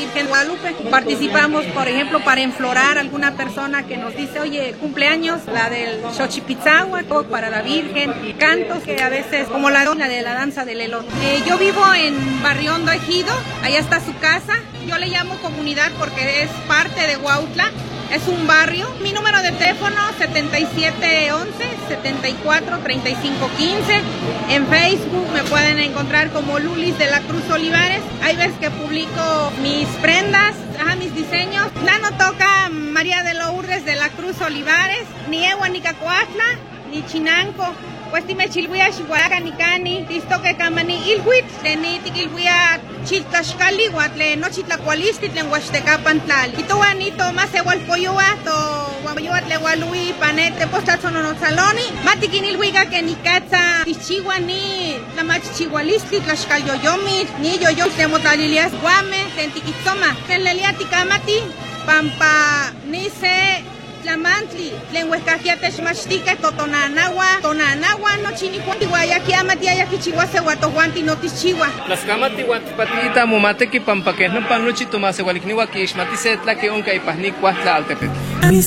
Virgen Guadalupe. Participamos, por ejemplo, para enflorar a alguna persona que nos dice, oye, cumpleaños, la del Xochipitzahuatl, o para la Virgen, cantos que a veces, como la de la danza del elote. Yo vivo en Barrio Hondo Ejido, allá está su casa. Yo le llamo comunidad porque es parte de Huautla. Es un barrio. Mi número de teléfono 7711-743515. En Facebook me pueden encontrar como Lulis de la Cruz Olivares. Hay veces que publico mis prendas, mis diseños. No toca María de Lourdes de la Cruz Olivares, ni Ewa ni Cacoatla, ni Chinanco. Pues me chilhuia chihuahua nicani, tisto que camani ilhuit, tenitik ilhuia chiltashkali, guatle no chitlacualisti, tlen huaxtecapantlal. Ito guanito más igual polloa, to guayoatle gualui, panete, postazono no saloni, matikin ilhuiga que ni catza, tichigua ni la machichigualisti, tlaxcal yoyomi, ni yoyom temotalilias guame, tentiquitoma, tenleliatica mati, pampa ni se. Tlamantli, lenguescajiate xmachtique, totonanagua, no chinicuan, guayaki amati ayaquichigua sehuatohuanti no tichigua. Las camati guatipatita momate que pampaque no panuchi tomase gualicniwa que xmati setla que onca y pasni cuatla altepet.